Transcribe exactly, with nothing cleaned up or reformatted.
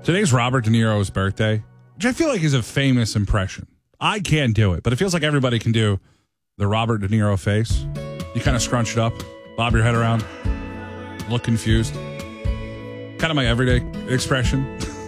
Today's Robert De Niro's birthday, which I feel like is a famous impression. I can't do it, but it feels like everybody can do the Robert De Niro face. You kind of scrunch it up, bob your head around, look confused. Kind of my everyday expression.